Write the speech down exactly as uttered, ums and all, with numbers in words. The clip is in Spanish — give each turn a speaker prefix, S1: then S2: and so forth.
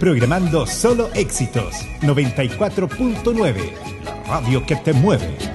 S1: programando solo éxitos. noventa y cuatro punto nueve, la radio que te mueve.